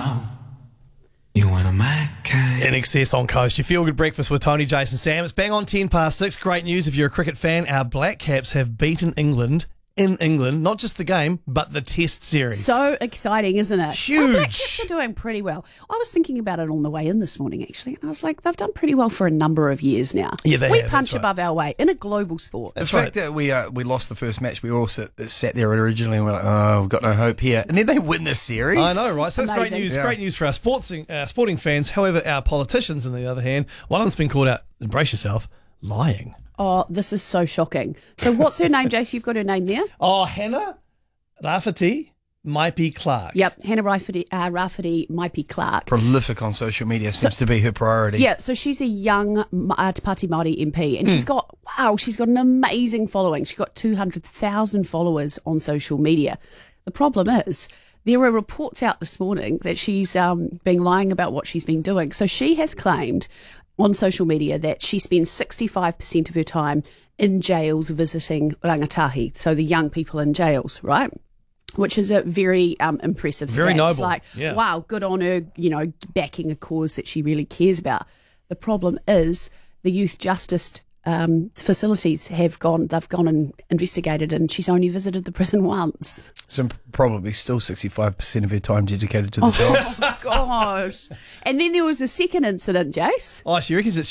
know you want a Mackay. In excess on Coast, your feel good breakfast with Tony, Jason, Sam. It's bang on 6:10. Great news if you're a cricket fan. Our Black Caps have beaten England in England, not just the game, but the Test series. So exciting, isn't it? Huge. Our Black Caps are doing pretty well. I was thinking about it on the way in this morning, actually, and I was like, they've done pretty well for a number of years now. Yeah, they we have, punch that's right. above our weight in a global sport. The fact that we lost the first match, we all sat there originally and we're like, oh, we've got no hope here. And then they win this series. I know, right? So that's great Amazing. news. Yeah. Great news for our sporting fans. However, our politicians, on the other hand, one of them's been called out, embrace yourself, lying. Oh, this is so shocking. So what's her name, Jace? You've got her name there? Oh, Hannah Rafferty Maipi Clark. Yep, Hannah Rafferty Maipi Clark. Prolific on social media seems to be her priority. Yeah, so she's a young Te Pāti Māori MP, and she's got an amazing following. She's got 200,000 followers on social media. The problem is, there were reports out this morning that she's been lying about what she's been doing. So she has claimed on social media that she spends 65% of her time in jails visiting rangatahi, so the young people in jails, right? Which is a very impressive Very stat. noble, It's like, yeah. wow, good on her, backing a cause that she really cares about. The problem is the youth justice facilities they've gone and investigated, and she's only visited the prison once. So probably still 65% of her time dedicated to the job. Oh, gosh. And then there was a second incident, Jace. Oh, she reckons that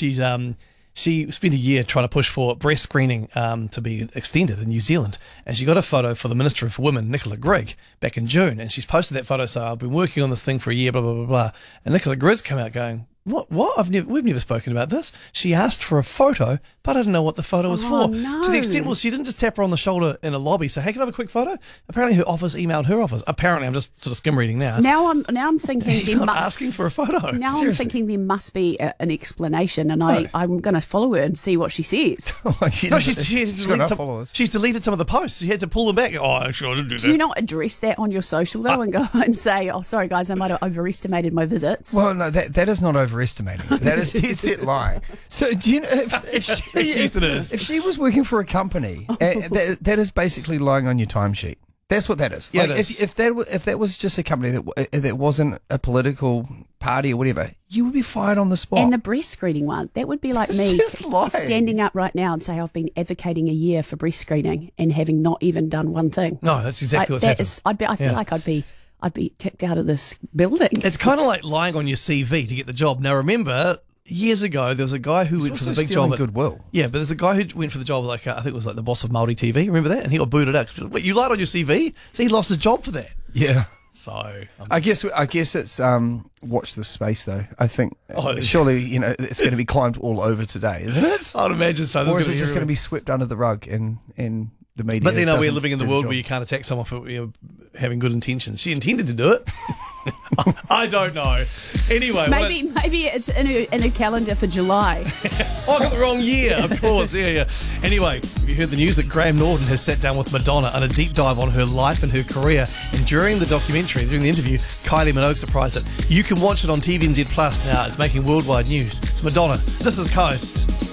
she spent a year trying to push for breast screening to be extended in New Zealand, and she got a photo for the Minister for Women, Nicola Grigg, back in June, and she's posted that photo. So I've been working on this thing for a year, blah blah blah blah. And Nicola Grigg's come out going, What? We've never spoken about this. She asked for a photo, but I didn't know what the photo was for. No. To the extent, well, she didn't just tap her on the shoulder in a lobby, say, "Hey, can I have a quick photo?" Apparently, her office emailed her office. Apparently, I'm just sort of skim reading now. Now I'm thinking You're not asking for a photo. Now I'm Seriously. thinking there must be an explanation, and I'm going to follow her and see what she says. No, she's got enough followers. She's deleted some of the posts. She had to pull them back. Oh, actually, I didn't do that. Do you not address that on your social though, and go and say, "Oh, sorry guys, I might have overestimated my visits." Well, no, that is not overestimating. That is dead set lying. So do you know if Yes, it is. if she was working for a company, that is basically lying on your timesheet. That's what that is. Yeah, Like, it is. if that was just a company that wasn't a political party or whatever, you would be fired on the spot. And the breast screening one, that would be like It's me just lying. standing up right now and say I've been advocating a year for breast screening and having not even done one thing. No, that's exactly what's that happened. I feel Yeah. like I'd be kicked out of this building. It's kind of like lying on your CV to get the job. Now, remember, years ago, there was a guy who went for also the big stealing job. goodwill. Yeah, but there's a guy who went for the job, like I think it was like the boss of Māori TV. Remember that? And he got booted out. Wait, you lied on your CV? So he lost his job for that. Yeah. So I guess it's watch this space though. I think Oh, surely it's going to be climbed all over today, isn't it? I'd imagine so. Or is it just going to be swept under the rug in the media? But then are we doesn't living in the do world job? where you can't attack someone for having good intentions? She intended to do it. I don't know. Anyway, Maybe it's in her calendar for July. I got the wrong year, of course. Yeah. Anyway, have you heard the news that Graham Norton has sat down with Madonna on a deep dive on her life and her career? And during the interview, Kylie Minogue surprised it. You can watch it on TVNZ Plus now. It's making worldwide news. It's Madonna. This is Coast.